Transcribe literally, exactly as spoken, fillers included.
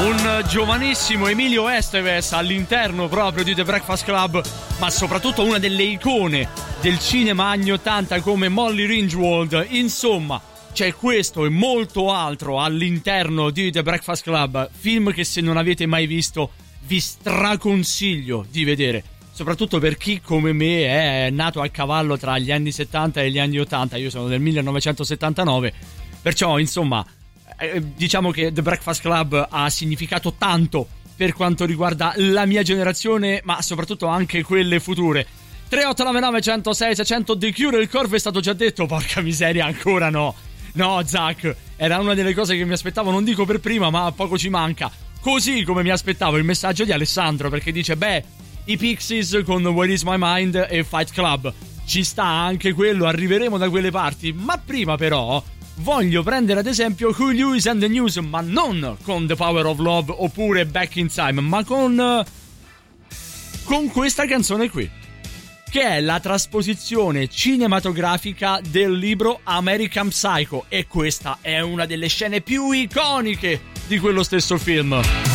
Un giovanissimo Emilio Estevez all'interno proprio di The Breakfast Club, ma soprattutto una delle icone del cinema anni ottanta come Molly Ringwald. Insomma, c'è questo e molto altro all'interno di The Breakfast Club, film che se non avete mai visto vi straconsiglio di vedere, soprattutto per chi come me è nato a cavallo tra gli anni settanta e gli anni ottanta. Io sono del millenovecentosettantanove, perciò insomma eh, diciamo che The Breakfast Club ha significato tanto per quanto riguarda la mia generazione, ma soprattutto anche quelle future. Tre otto nove nove uno zero sei sei zero zero The Cure, il Corvo è stato già detto, porca miseria, ancora no. No, Zach, era una delle cose che mi aspettavo, non dico per prima, ma poco ci manca. Così come mi aspettavo il messaggio di Alessandro, perché dice, beh, i Pixies con Where Is My Mind e Fight Club. Ci sta anche quello, arriveremo da quelle parti. Ma prima però voglio prendere ad esempio Huey Lewis and the News, ma non con The Power of Love oppure Back in Time, ma con con questa canzone qui, che è la trasposizione cinematografica del libro American Psycho, e questa è una delle scene più iconiche di quello stesso film.